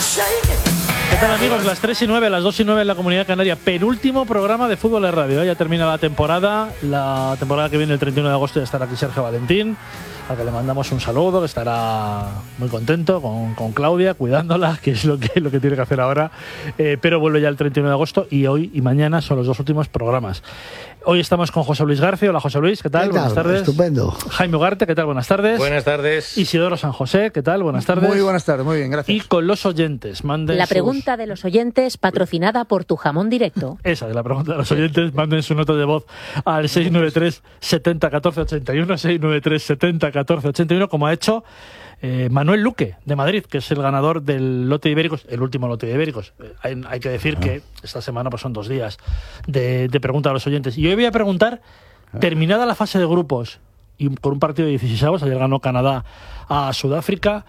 ¿Qué tal, amigos? Las 3:09, las 2:09 en la Comunidad Canaria. Penúltimo programa de Fútbol de Radio. Ya termina la temporada. La temporada que viene el 31 de agosto ya estará aquí Sergio Valentín, al que le mandamos un saludo, que estará muy contento con Claudia, cuidándola, que es lo que tiene que hacer ahora. Pero vuelve ya el 31 de agosto y hoy y mañana son los dos últimos programas. Hoy estamos con José Luis García. Hola, José Luis, ¿qué tal? Buenas tardes. Estupendo. Jaime Ugarte, ¿qué tal? Buenas tardes. Buenas tardes. Isidoro San José, ¿qué tal? Buenas tardes. Muy buenas tardes, muy bien, gracias. Y con los oyentes, manden la pregunta de los oyentes, patrocinada por Tu Jamón Directo. Esa es la pregunta de los oyentes. Manden su nota de voz al 693 70 14 81, 693 70 14 81, como ha hecho Manuel Luque, de Madrid, que es el ganador del lote de Ibéricos, el último lote de Ibéricos. Hay que decir que esta semana pues son 2 días de pregunta a los oyentes. Y hoy voy a preguntar, terminada la fase de grupos, y con un partido de 16avos, ayer ganó Canadá a Sudáfrica,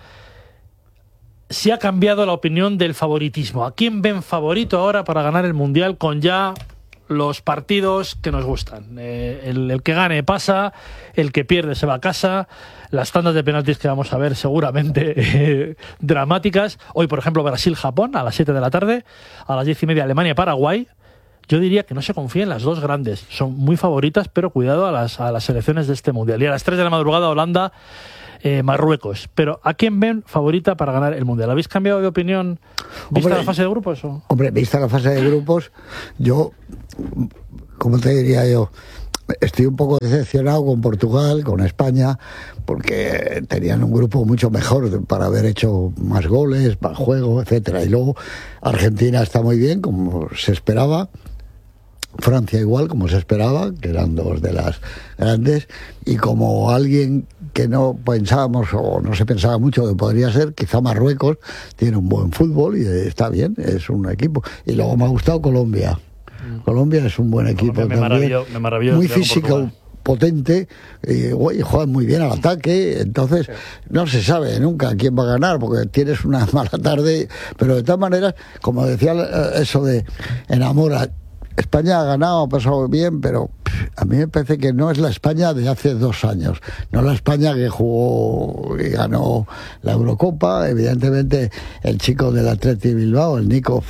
si ha cambiado la opinión del favoritismo. ¿A quién ven favorito ahora para ganar el Mundial con ya los partidos que nos gustan? El que gane pasa, el que pierde se va a casa, las tandas de penaltis que vamos a ver seguramente dramáticas. Hoy, por ejemplo, Brasil-Japón a las 7 de la tarde, a las 10:30 Alemania-Paraguay. Yo diría que no se confíen las dos grandes, son muy favoritas, pero cuidado a las selecciones de este Mundial. Y a las 3 de la madrugada, Holanda, Marruecos. Pero ¿a quién ven favorita para ganar el Mundial? ¿Habéis cambiado de opinión vista la fase de grupos? ¿O? Hombre, vista la fase de grupos, yo, ¿cómo te diría yo? Estoy un poco decepcionado con Portugal, con España, porque tenían un grupo mucho mejor para haber hecho más goles, más juego, etcétera. Y luego Argentina está muy bien, como se esperaba. Francia igual, como se esperaba, que eran dos de las grandes, y como alguien que no pensábamos o no se pensaba mucho que podría ser, quizá Marruecos tiene un buen fútbol y está bien, es un equipo. Y luego me ha gustado Colombia. Colombia es un buen equipo me maravilló muy físico, potente, y juegan muy bien al ataque. Entonces no se sabe nunca quién va a ganar, porque tienes una mala tarde, pero de todas maneras, como decía eso de enamora, España ha ganado, ha pasado bien, pero a mí me parece que no es la España de hace 2 años, no la España que jugó y ganó la Eurocopa. Evidentemente el chico del Athletic Bilbao, el Nico,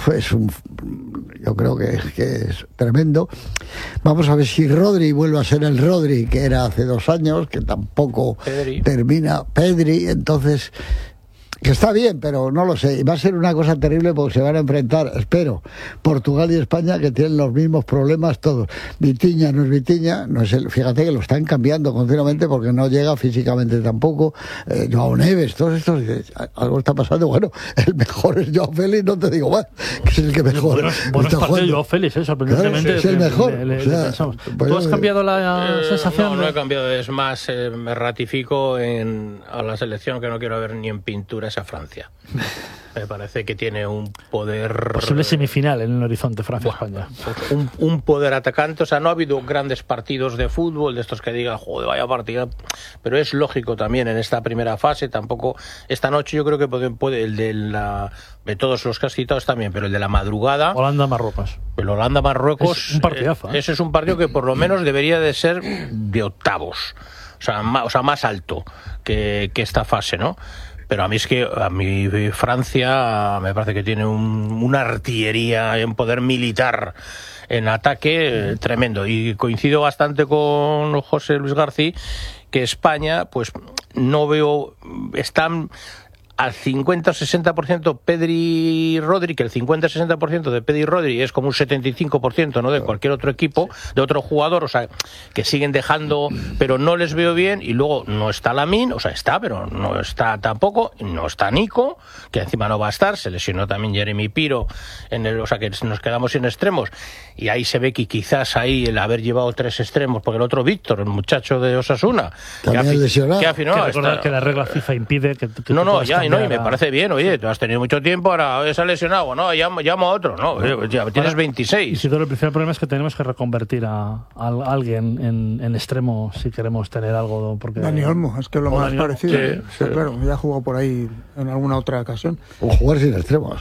yo creo que es tremendo. Vamos a ver si Rodri vuelve a ser el Rodri que era hace 2 años, que tampoco termina. Pedri, entonces, que está bien, pero no lo sé. Y va a ser una cosa terrible porque se van a enfrentar, espero, Portugal y España, que tienen los mismos problemas todos. Vitinha no es Vitinha, no es fíjate que lo están cambiando continuamente porque no llega físicamente tampoco. Joao Neves, todos estos, algo está pasando. Bueno, el mejor es Joao Félix, no te digo más, que es el que mejor. Buenos partidos Joao Félix, sorprendentemente. Claro, es el mejor. ¿Tú has cambiado la sensación? No he cambiado, es más, me ratifico a la selección que no quiero ver ni en pinturas a Francia. Me parece que tiene un poder... Posible semifinal en el horizonte Francia-España. Un poder atacante. O sea, no ha habido grandes partidos de fútbol de estos que digan, joder, vaya partida. Pero es lógico también en esta primera fase. Tampoco esta noche yo creo que puede el de todos los que has citado también, pero el de la madrugada... Holanda-Marruecos. El Holanda-Marruecos... Es un partidazo. Ese es un partido que por lo menos debería de ser de octavos. O sea, más alto que esta fase, ¿no? Pero a mí Francia me parece que tiene una artillería en poder militar en ataque tremendo. Y coincido bastante con José Luis García, que España, pues no veo, están al 50-60% Pedri y Rodri, que el 50-60% de Pedri y Rodri es como un 75%, ¿no?, de cualquier otro equipo, de otro jugador, o sea, que siguen dejando, pero no les veo bien. Y luego no está Lamine, o sea, está, pero no está tampoco, no está Nico, que encima no va a estar, se lesionó también Jeremy Piro, o sea, que nos quedamos sin extremos, y ahí se ve que quizás ahí el haber llevado 3 extremos, porque el otro Víctor, el muchacho de Osasuna, que recordar que la regla FIFA impide que y me parece bien, oye, tú has tenido mucho tiempo, ahora se ha lesionado, no, llamo a otro, no, ya tienes 26. Y si todo el principal problema es que tenemos que reconvertir a alguien en extremo si queremos tener algo, porque Dani Olmo, es que es lo más parecido. Sí. Claro, ya ha jugado por ahí en alguna otra ocasión. O jugar sin extremos.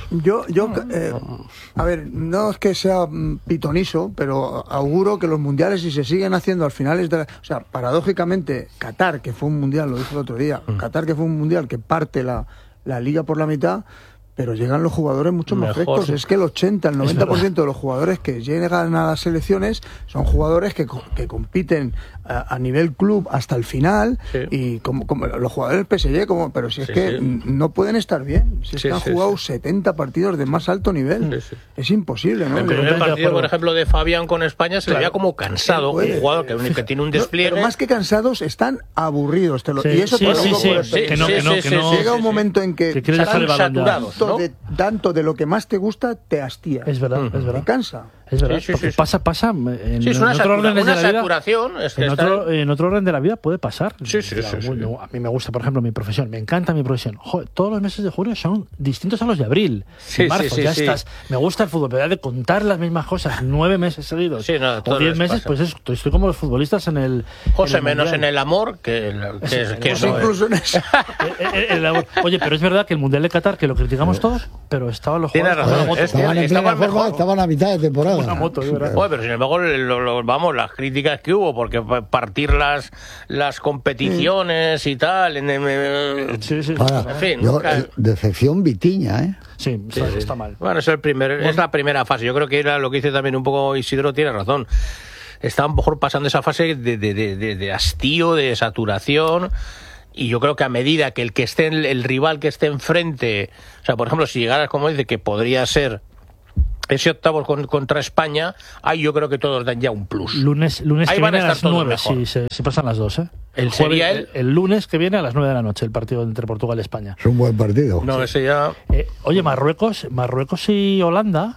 A ver, no es que sea pitoniso, pero auguro que los mundiales, si se siguen haciendo al finales o sea, paradójicamente, Qatar, que fue un mundial, lo dije el otro día, Qatar, que fue un mundial que parte la liga por la mitad, pero llegan los jugadores mucho más Mejor, frescos. sí. Es que el 80, el 90% de los jugadores que llegan a las selecciones son jugadores que compiten a nivel club hasta el final, Sí. y como los jugadores del PSG, pero si es Sí, que sí. no pueden estar bien, si es Sí, que han sí, jugado sí. 70 partidos de más alto nivel. Sí, sí. Es imposible, ¿no? El primer Totalmente de partido, acuerdo. por ejemplo, de Fabián con España se le veía como cansado, Él puede. un jugador que tiene un despliegue. Pero más que cansados, están aburridos. Sí, y eso sí, te lo sí, digo sí, por sí, experiencia. que no. Llega un momento en que Que quieres dejar el balón ya. saturados, ¿no? tanto de lo que más te gusta, te hastía. Es verdad, es Te verdad. cansa. Es verdad, Sí, sí, porque sí. pasa Sí, es una, en otro orden de la vida. saturación. Es que En otro orden de la vida puede pasar. Sí, sí, sí, sí. A mí me gusta, por ejemplo, mi profesión. Me encanta mi profesión. Joder, todos los meses de junio son distintos a los de abril. Sí, En marzo sí, sí, ya sí. estás. Me gusta el fútbol, pero ya de contar las mismas cosas 9 meses seguidos Sí, no, o todo 10 les meses, pasa. pues estoy como los futbolistas en el. José, en menos Mundial. en el amor, que Pues no, incluso en eso. Oye, pero es verdad que el Mundial de Qatar, que lo criticamos todos, pero estaban los Tienes jugadores con razón, una moto. es Estaban en estaban plena forma, mejor. estaban a mitad de temporada. Una moto, es verdad. Joder, pero sin embargo, vamos, las críticas que hubo, porque partir las competiciones y tal. Sí, sí. Ahora, En fin, yo, nunca- decepción Vitiña, ¿eh? Sí, está mal. Bueno, es la primera fase. Yo creo que era lo que dice también un poco Isidro, tiene razón. Está a lo mejor pasando esa fase de hastío, de saturación. Y yo creo que a medida que el rival que esté enfrente, o sea, por ejemplo, si llegaras, como dice, que podría ser ese octavo contra España, ahí yo creo que todos dan ya un plus. Lunes Ahí que van a viene a estar las todos 9, mejor. sí, se pasan las 2, ¿eh? ¿Sería el lunes que viene a las 9 de la noche, el partido entre Portugal y España. Es un buen partido. No, ese ya... Oye, Marruecos y Holanda,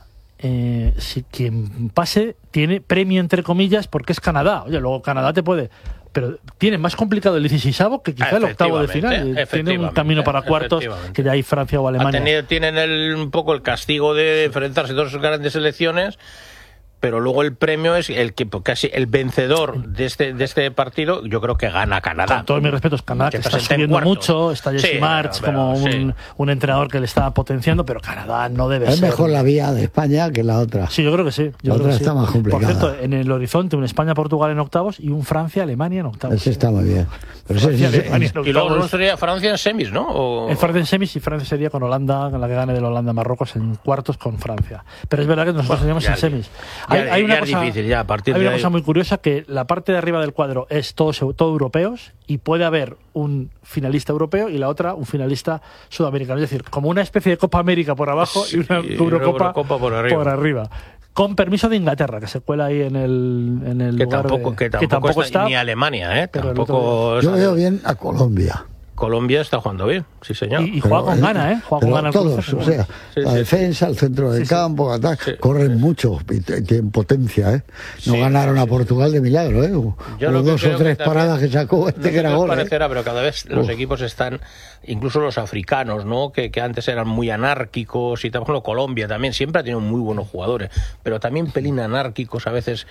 si quien pase tiene premio entre comillas porque es Canadá. Oye, luego Canadá te puede... Pero tiene más complicado el 16avo que quizá el octavo de final. Tiene un Efectivamente, camino para cuartos efectivamente. que de ahí Francia o Alemania. Tienen un poco el castigo de enfrentarse a dos grandes selecciones, pero luego el premio es el que casi el vencedor de este partido, yo creo que gana Canadá. Con todos mis respetos, Canadá que está presenta en subiendo cuartos. mucho, está Jesse Sí, March pero como sí. un entrenador que le está potenciando, pero Canadá no debe Es ser. mejor la vía de España que la otra. Sí, yo creo que sí. La otra está más complicada. Por cierto, en el horizonte un España-Portugal en octavos y un Francia-Alemania en octavos. Ese está muy bien. Pero ese Francia, sí, Alemania en Y luego octavos. no sería Francia en semis, ¿no? O... En Francia en semis y Francia sería con Holanda, con la que gane del Holanda-Marruecos en cuartos con Francia. Pero es verdad que nosotros seríamos ya en es- semis. ya es difícil, ya, a partir hay de una ahí. cosa muy curiosa, que la parte de arriba del cuadro es todo europeos y puede haber un finalista europeo y la otra un finalista sudamericano. Es decir, como una especie de Copa América por abajo Sí, y una y Eurocopa Eurocopa por arriba. Con permiso de Inglaterra, que se cuela ahí en el que lugar tampoco está, ni Alemania, ¿eh? pero el Tampoco. Yo veo bien a Colombia. Colombia está jugando bien, sí señor. y juega con gana, ¿eh? Juega con pero gana el todos, cruce, o sea, Sí, la sí, defensa, el centro del campo, ataque, Sí. corren mucho y tienen potencia, ¿eh? No Sí, ganaron sí, a sí. Portugal de milagro, ¿eh? Yo Con lo que dos o creo tres que paradas también- que sacó no este sé que era qué os gol. parecerá, pero cada vez los equipos están, incluso los africanos, ¿no? Que antes eran muy anárquicos y tal, por ejemplo, Colombia también siempre ha tenido muy buenos jugadores, pero también pelín anárquicos a veces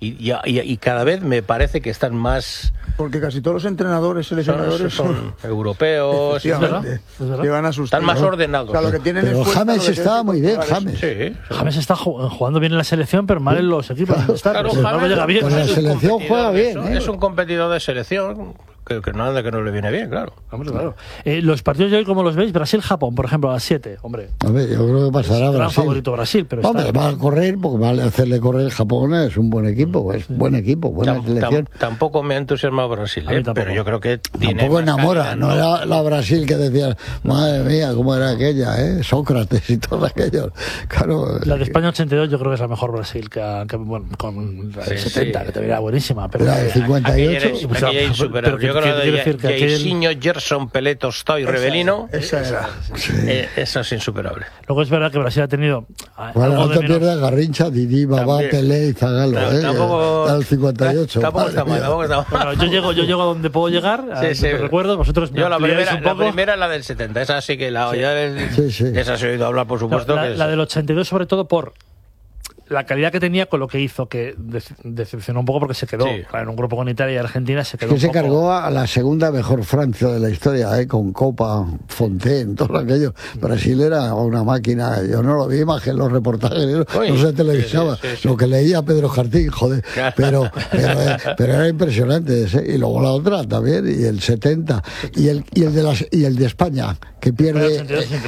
y cada vez me parece que están más Porque casi todos los entrenadores, seleccionadores son europeos, efectivamente, Es verdad. llevan a sus están más tíos. ordenados. O sea, lo que tienen Pero es fuerza, James lo que estaba tienen muy que bien, controlar James. Sí, James está jugando bien en la selección, pero mal en los equipos. donde está, Claro, pero sin embargo James llega bien. Pues la es un selección competidor juega de bien, eso, ¿eh? es un competidor de selección que no le viene bien, claro. Hombre, claro. Los partidos de hoy, ¿cómo los veis? Brasil-Japón, por ejemplo, a las 7. Hombre, Hombre, yo creo que pasará gran Brasil. favorito Brasil, pero Hombre, está... va a correr, porque va a hacerle correr Japón, es un buen equipo, es buen equipo, buena selección. Tampoco me ha entusiasmado Brasil, A mí tampoco. pero yo creo que tiene Tampoco más enamora, calidad, no era la Brasil que decía, madre mía, cómo era aquella, Sócrates y todo aquello. Claro. La de España 82 yo creo que es la mejor Brasil, bueno, con la de Sí, 70, sí. que te vería buenísima. Pero La de 58. Aquella insuperable. pero Yo creo quiero que decir que aquel- Jairzinho, Gerson, Peleto, Stoy, Revelino, Esa era. eso es insuperable. Luego es verdad que Brasil ha tenido Bueno, algo no de te menos. pierdas Garrincha, Didi, Babá, También. Pelé y Zagalo, Tampoco, al 58. tampoco madre está mal, mía. tampoco está mal. Bueno, yo llego a donde puedo llegar, Sí, sí. te recuerdo, vosotros me Yo la ampliáis un poco. primera es la del 70, esa sí que la ya Sí, sí. esa se ha oído hablar, por No, supuesto. la del 82 sobre todo por la calidad que tenía con lo que hizo, que decepcionó un poco porque se quedó claro, en un grupo con Italia y Argentina, se quedó que se cargó a la segunda mejor Francia de la historia, con Copa, Fontaine, todo aquello. Brasil era una máquina, yo no lo vi más que en los reportajes, no se televisaba, lo que leía Pedro Jartín, joder, pero era impresionante ese. Y luego la otra también, y el 70, y el de España, que pierde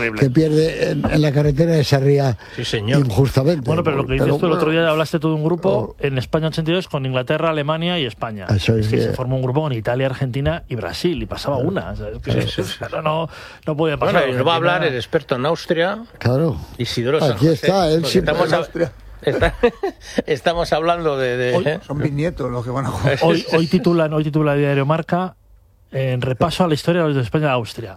en la carretera de Sarriá, injustamente. Bueno, pero lo que dices tú el otro día, hablaste tú de un grupo en España 82 con Inglaterra, Alemania y España. Eso es que se formó un grupo con Italia, Argentina y Brasil, y pasaba una. No podía pasar. Bueno, y va a hablar el experto en Austria. Claro. Isidoro San Aquí José, está, él siempre en Austria. Estamos hablando de hoy, son bisnietos los que van a jugar. Hoy titula Diario Marca en repaso a la historia de los de España y Austria.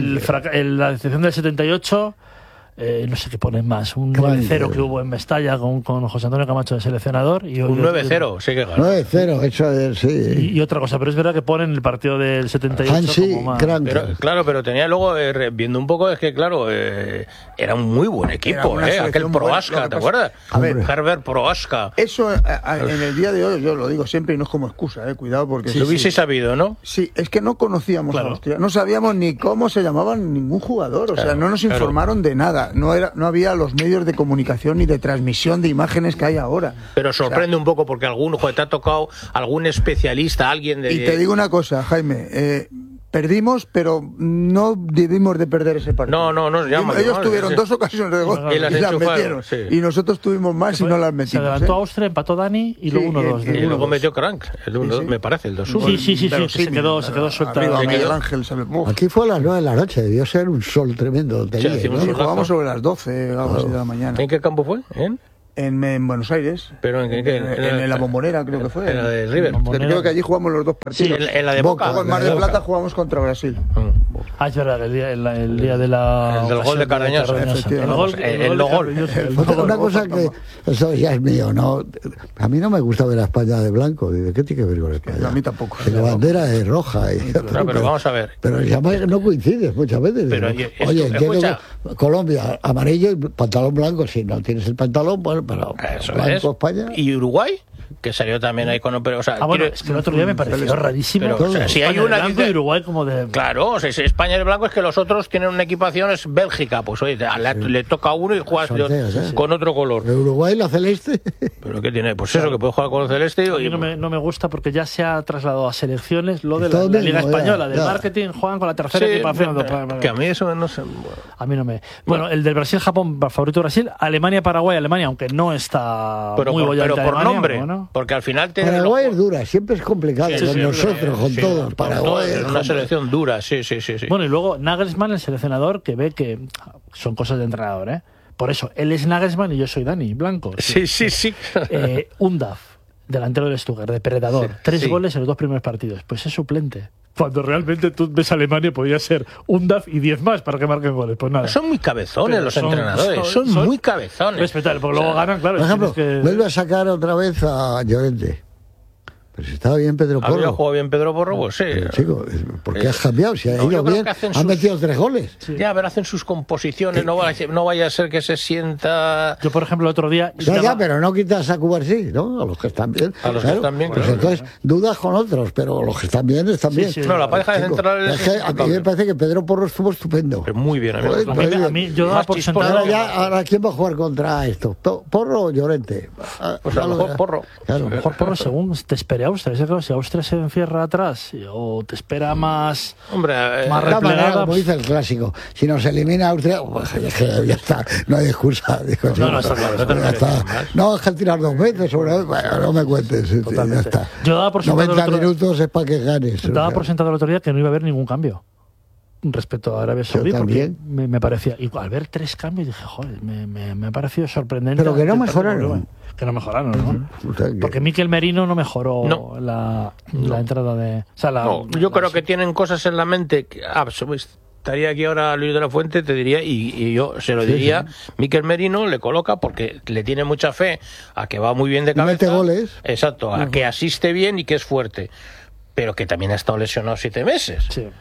La decepción del 78, no sé qué ponen más, un 9-0 que hubo en Mestalla con José Antonio Camacho de seleccionador. Y un 9-0, sí que ganó. 9-0, eso es, sí. Y otra cosa, pero es verdad que ponen el partido del 78 como más. Pero tenía luego, viendo un poco, es que claro, era un muy buen equipo, aquel Prohaska, ¿te acuerdas? Herbert Prohaska. Eso en el día de hoy, yo lo digo siempre y no es como excusa, cuidado porque... Lo hubiese sabido, ¿no? Sí, es que no conocíamos a Austria, no sabíamos ni cómo se llamaban ningún jugador, o sea, no nos informaron de nada. No había los medios de comunicación ni de transmisión de imágenes que hay ahora. Pero sorprende un poco porque te ha tocado algún especialista, alguien de... Y te digo una cosa, Jaime, perdimos, pero no debimos de perder ese partido. No, ellos tuvieron 2 ocasiones de gol y las metieron. Sí. Y nosotros tuvimos más y no las metimos. Se adelantó Austria, empató Dani y luego 1-2. Y luego metió Crank, el 1-2, me parece, el 2-1. Sí, se quedó suelta. Aquí fue a las 9 de la noche, debió ser un sol tremendo. Jugamos sobre las 12, algo así de la mañana. ¿En qué campo fue? En Buenos Aires. ¿Pero en la Bombonera, creo que fue. En la de River. Creo que allí jugamos los 2 partidos. Sí, en la de Boca. En Mar del Plata jugamos contra Brasil. Es verdad, el día de la... El del gol de Cardeñosa. El gol. Una cosa que... Eso ya es mío, ¿no? A mí no me gusta ver a España de blanco. ¿Qué tiene que ver con España? A mí tampoco. La bandera es roja. Pero vamos a ver. Pero ya no coincides muchas veces. Pero, oye, Colombia, amarillo y pantalón blanco. Si no tienes el pantalón, bueno, pero blanco España. ¿Y Uruguay? Que salió también ahí con... Pero, es que el otro día me pareció rarísimo. Pero, si hay una blanco y Uruguay como de... Claro, si España es blanco es que los otros tienen una equipación, es Bélgica. Pues oye, le toca a uno y juegas con otro color. ¿El Uruguay la celeste? ¿Pero qué tiene? Pues eso, que puede jugar con el celeste. A mí no me gusta porque ya se ha trasladado a selecciones lo de la Liga Española, del marketing, juegan con la tercera equipación. Que a mí eso no sé... A mí no me... Bueno, el del Brasil-Japón, favorito Brasil, Alemania-Paraguay, Alemania, aunque no está muy bollante. Pero por nombre, porque al final... Paraguay es dura, siempre es complicado con nosotros, con todos. Paraguay es una selección dura, sí. Bueno, y luego Nagelsmann, el seleccionador, que ve que son cosas de entrenador, ¿eh? Por eso, él es Nagelsmann y yo soy Dani, blanco. Sí. Undaf, delantero del Stuttgart, depredador. 3 goles en los 2 primeros partidos. Pues es suplente. Cuando realmente tú ves a Alemania, podría ser Undaf y 10 más para que marquen goles. Pues nada. Son muy cabezones los entrenadores. Son muy cabezones. Respetable, porque luego ganan, claro. Por ejemplo, vuelve a sacar otra vez a Llorente. Pero si estaba bien Pedro Porro. ¿Había jugado bien Pedro Porro? Pues sí. Pero, chico, ¿por qué has cambiado? Si ha ido bien, han metido 3 goles. Sí. Ya, pero hacen sus composiciones, no vaya a ser que se sienta... Yo, por ejemplo, el otro día... Ya, pero no quitas a Cubarsí, ¿no? A los que están bien. A los que están bien, pues claro. Entonces, dudas con otros, pero los que están bien, están bien. No, la pareja de centrales... Es que a mí me parece que Pedro Porro estuvo estupendo. Pero muy bien, a mí yo daba por sentado... Ahora, ¿quién va a jugar contra esto? ¿Porro o Llorente? Pues a lo mejor Porro. Claro. A lo mejor Porro según te espere Austria. Si Austria se encierra atrás o te espera más... Hombre, más replegada, como dice el clásico, si nos elimina Austria, pues ya está, no hay excusa. Digo, no, está claro. No, es que tirar 2 veces, bueno, no me cuentes. Ya está. Yo daba por sentado 90 minutos es para que ganes. Daba por sentado el otro día que no iba a haber ningún cambio respecto a Arabia Saudí, porque me parecía, y al ver 3 cambios dije, joder, me ha parecido sorprendente. Pero que no mejoraron. Que no mejoraron, ¿no? Porque Mikel Merino no mejoró la entrada de... Yo creo que tienen cosas en la mente que... estaría aquí ahora Luis de la Fuente, te diría, y yo se lo diría, Mikel Merino le coloca porque le tiene mucha fe a que va muy bien de cabeza. Mete goles. Exacto, a que asiste bien y que es fuerte, pero que también ha estado lesionado 7 meses. Sí.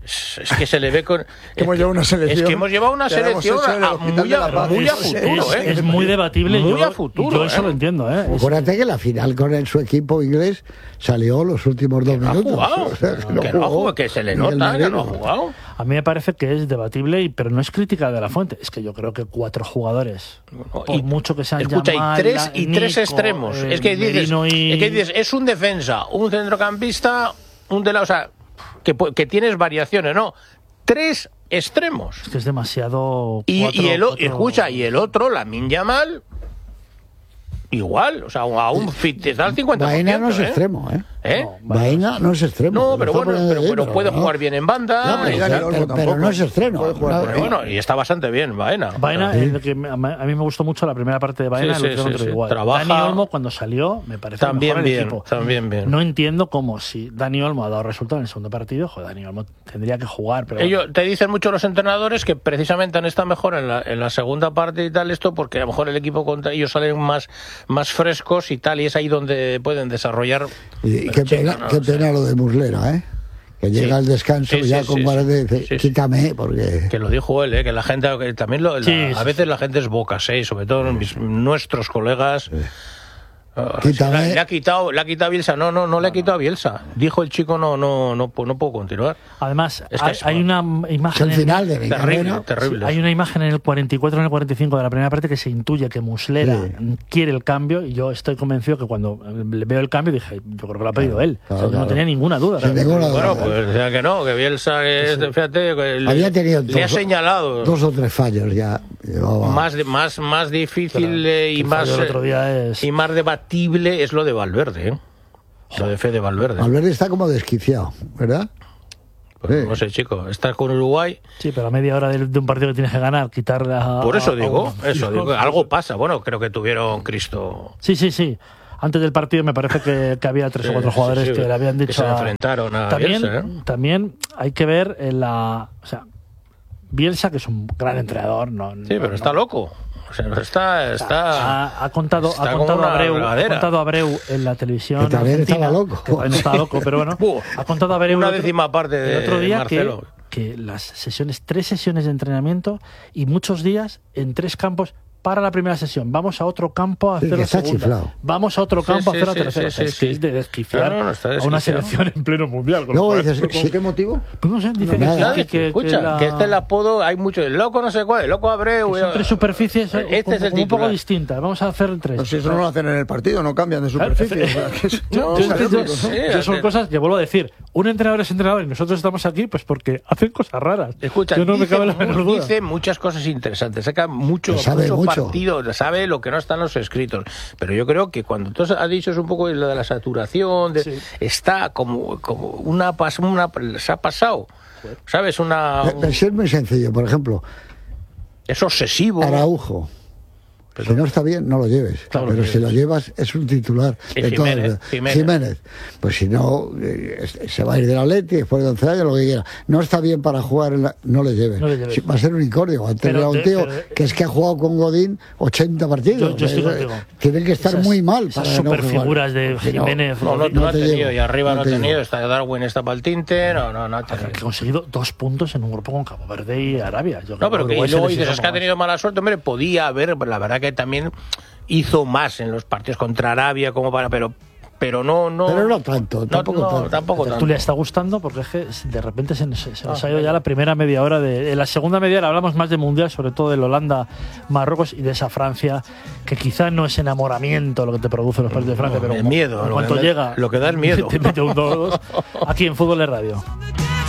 Es que se le ve con... hemos llevado una selección. Es que hemos llevado una selección muy a futuro, Es muy debatible. Muy a futuro. Yo eso lo entiendo, Acuérdate que la final con su equipo inglés salió los últimos 2 minutos. No ha jugado, que se le nota que no ha jugado. A mí me parece que es debatible, pero no es crítica de la fuente. Es que yo creo que 4 jugadores, por mucho que sean escucha, Yamal, y tres extremos. Es que dices, es un defensa, un centrocampista, un delantero, o sea, que tienes variaciones, ¿no? 3 extremos. Es que es demasiado... Y el otro, Lamine Yamal, igual, o sea, aún fit, está al 50%. Baena no es extremo, Baena no es extremo. No, pero puede jugar bien en banda. Pero no es extremo. Pero bueno, y está bastante bien Baena. Baena, a mí me gustó mucho la primera parte de Baena, el otro igual. Trabaja. Dani Olmo, cuando salió, me parece también mejor bien, el equipo. También bien. No entiendo cómo, si Dani Olmo ha dado resultado en el segundo partido, Dani Olmo tendría que jugar. Pero ellos te dicen mucho los entrenadores que precisamente han estado mejor en la segunda parte y tal, esto porque a lo mejor el equipo contra ellos salen más frescos y tal, y es ahí donde pueden desarrollar. Qué pena lo de Muslera, que llega al descanso con ganas de decir, quítame, porque... Que lo dijo él, que la gente, que también a veces la gente es bocas, sobre todo nuestros colegas... Le ha quitado Bielsa, no le ha quitado a Bielsa. Dijo el chico, no puedo continuar. Además, hay una imagen... Es el final de mi carrera. Terrible. Hay una imagen en el 44 en el 45 de la primera parte que se intuye que Muslera quiere el cambio, y yo estoy convencido que cuando le veo el cambio dije, yo creo que lo ha pedido él. No tenía ninguna duda. Bueno, pues decía que no, que Bielsa, fíjate, había tenido le ha señalado 2 o 3 fallos ya. Más difícil y más debatible es lo de Valverde, lo de Fede Valverde. Valverde está como desquiciado, ¿verdad? Pues no sé, chico, estás con Uruguay. Sí, pero a media hora de un partido que tienes que ganar, quitarle a... Por eso digo, algo pasa. Bueno, creo que tuvieron Cristo... Sí. Antes del partido me parece que había 3 o 4 jugadores que le habían dicho... Que se enfrentaron a Bielsa, También hay que ver Bielsa, que es un gran entrenador... pero está loco. O sea, ha contado Abreu en la televisión. Que también estaba loco. Que también estaba loco, pero bueno. Ha contado Abreu una décima parte de el otro día Marcelo. Que las sesiones, 3 sesiones de entrenamiento y muchos días en 3 campos. Para la primera sesión, vamos a otro campo a hacer la segunda. Chiflado. Vamos a otro campo a hacer la tercera. Es que es de desquiciar a una selección en pleno mundial. Luego dices, ¿con qué motivo? Pues no sé, dice que este el apodo, hay mucho, el loco no sé cuál, el loco Abreu. Son 3 superficies es el un poco distintas. Vamos a hacer 3. Pues si eso no lo hacen en el partido, no cambian de superficie. Son cosas que vuelvo a decir. Un entrenador es entrenador y nosotros estamos aquí pues porque hacen cosas raras. Escucha, yo no me cabe la menor duda. Dice muchas cosas interesantes, saca mucho partido, sabe lo que no está en los escritos. Pero yo creo que cuando tú has dicho es un poco lo de la saturación, está como se ha pasado, ¿sabes? Si es muy sencillo, por ejemplo, es obsesivo. Araujo. Si no está bien, no lo lleves. Claro, pero si lo llevas, es un titular. Jiménez. Pues si no, se va a ir del Atleti, después de 11 años, lo que quiera. No está bien para jugar, no le lleves. Va a ser un incordio. Va a tener a un tío que es que ha jugado con Godín 80 partidos. Yo estoy contigo. Tienen que estar muy mal para esas superfiguras de Jiménez. No ha tenido. Y arriba no ha tenido. Está Darwin, está para el tinte. No ha tenido. Ha conseguido 2 puntos en un grupo con Cabo Verde y Arabia. Pero que luego dices, es que ha tenido mala suerte. Hombre, podía haber, la verdad que también hizo más en los partidos contra Arabia como para, pero no tanto, tampoco tanto. ¿Tú le está gustando? Porque es que de repente se nos ha ido ya la primera media hora en la segunda media hora hablamos más de mundial, sobre todo del Holanda, Marruecos y de esa Francia que quizás no es enamoramiento lo que te produce los partidos de Francia, pero el miedo, cuanto llega lo que da es miedo. Te mete un 2 aquí en Fútbol de Radio.